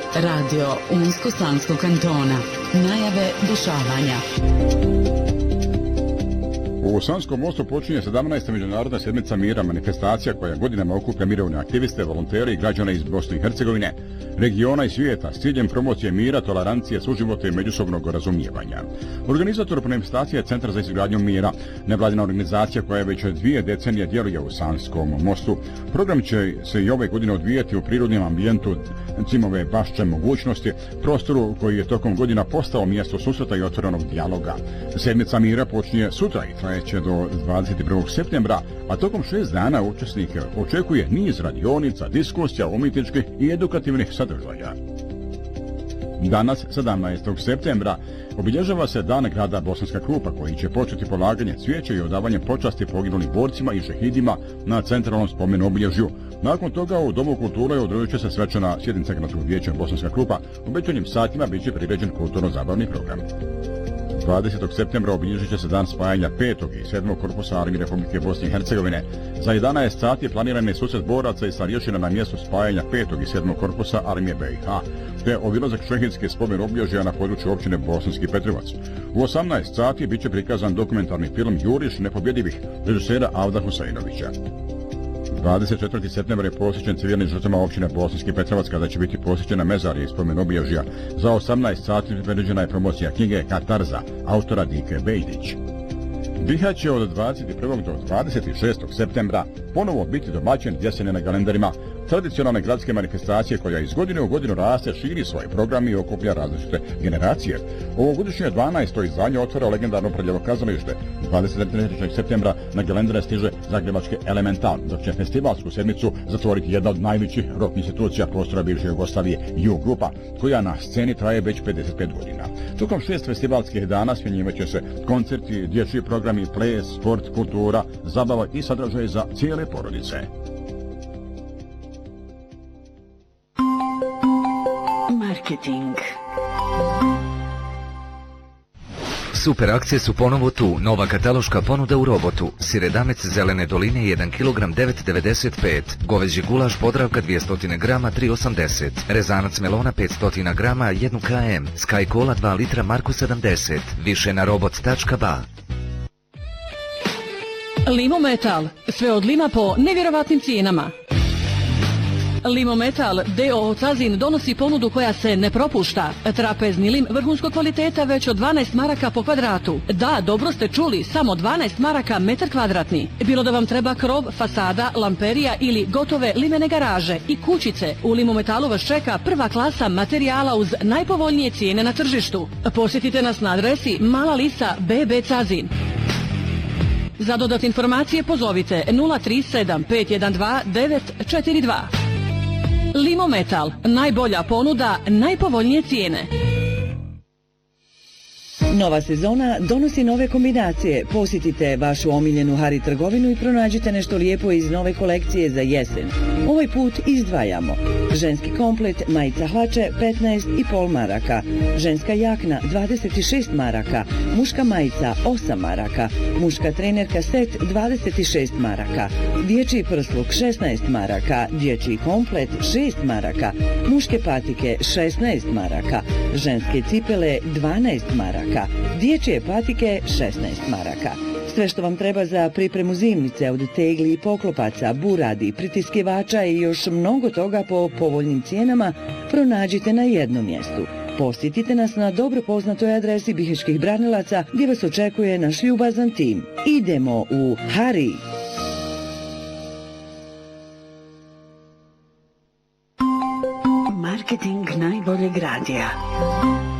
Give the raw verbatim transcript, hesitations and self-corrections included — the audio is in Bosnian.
Radio Unsko-Sanskog kantona. Najave dešavanja. U Sanskom mostu počinje sedamnaesta međunarodna sedmica mira, manifestacija koja godinama okuplja mirovne aktiviste, volontere i građane iz Bosne i Hercegovine, regiona i svijeta s ciljem promocije mira, tolerancije, suživota i međusobnog razumijevanja. Organizator manifestacije je Centar za izgradnju mira, nevladina organizacija koja već dvije decenije djeluje u Sanskom mostu. Program će se i ove godine odvijati u prirodnom ambijentu Cimove bašče mogućnosti, prostoru koji je tokom godina postao mjesto susreta i otvorenog dijaloga. Sedmica mira počinje sutra i trajeće do dvadeset prvog septembra, a tokom šest dana učesnike očekuje niz radionica, diskusija, umjetničkih i edukativnih sadržaja. Danas, sedamnaestog septembra, obilježava se Dan grada Bosanska Krupa, koji će početi polaganje cvijeća i odavanje počasti poginulim borcima i šehidima na centralnom spomenu obilježju. Nakon toga u Domu kulture održat će se svečana sjednica Gradskog vijeća Bosanska Krupa. U večernjim satima bit će priređen kulturno-zabavni program. dvadesetog septembra obilježit će se dan spajanja petog i sedmog korpusa Armije Republike Bosne i Hercegovine. Za jedanaest sati planiran je susret boraca i starješina na mjestu spajanja petog i sedmog korpusa Armije B i H, te obilazak šehidske spomen obilježja na području općine Bosanski Petrovac. U osamnaest sati bit će prikazan dokumentarni film Juriš nepobjedivih režisera Avda Huseinovića. dvadeset četvrtog septembra je posjećen civilnim žrtvama općine Bosanski Petrovac, kada će biti posjećena mezarija i spomen obilježja. Za osamnaest sati predviđena je promocija knjige Katarza, autora Dike Bejdić. Bihać će od dvadeset prvog do dvadeset šestog septembra ponovo biti domaćin jesene na kalendarima, tradicionalne gradske manifestacije koja iz godine u godinu raste, širi svoj program i okuplja različite generacije. Ovogodišnje dvanaesto izdanje otvara legendarno Prljevo kazalište. dvadeset trećeg septembra na kalendare stiže zagrebački Elemental, dok će festivalsku sedmicu zatvoriti jedna od najvećih rock institucija prostora bivše Jugoslavije, U grupa, koja na sceni traje već pedeset pet godina. Tokom šest festivalskih dana smjenjivaće se koncerti, dječji programi, ples, sport, kultura, zabava i sadržaj za cijele porodice. Marketing. Super akcije su ponovo tu. Nova kataloška ponuda u Robotu. Siredamec zelene doline jedan kilogram devet devedeset pet. Goveđi gulaš Podravka dvjesto grama tri osamdeset. Rezanac melona petsto grama jedan kilogram. Sky Cola dva litra Marko sedamdeset. Više na robot tačka ba. Limometal. Sve od lima po nevjerovatnim cijenama. Limometal D O O Cazin donosi ponudu koja se ne propušta. Trapezni lim vrhunskog kvaliteta već od dvanaest maraka po kvadratu. Da, dobro ste čuli, samo dvanaest maraka metar kvadratni. Bilo da vam treba krov, fasada, lamperija ili gotove limene garaže i kućice, u Limometalu vas čeka prva klasa materijala uz najpovoljnije cijene na tržištu. Posjetite nas na adresi Mala Lisa B B Cazin. Za dodatne informacije pozovite nula tri sedam pet jedan dva devet četiri dva. Limometal, najbolja ponuda, najpovoljnije cijene. Nova sezona donosi nove kombinacije. Posjetite vašu omiljenu Hari trgovinu i pronađite nešto lijepo iz nove kolekcije za jesen. Ovaj put izdvajamo ženski komplet majica hlače petnaest i pol maraka, ženska jakna dvadeset šest maraka, muška majica osam maraka, muška trenerka set dvadeset šest maraka, dječji prsluk šesnaest maraka, dječji komplet šest maraka, muške patike šesnaest maraka, ženske cipele dvanaest maraka, dječje patike šesnaest maraka. Sve što vam treba za pripremu zimnice od tegli i poklopaca, buradi, pritiskivača i još mnogo toga po povoljnim cijenama pronađite na jednom mjestu. Posjetite nas na dobro poznatoj adresi Bihaćkih branilaca gdje vas očekuje naš ljubazan tim. Idemo u Hari! Marketing najboljeg radija.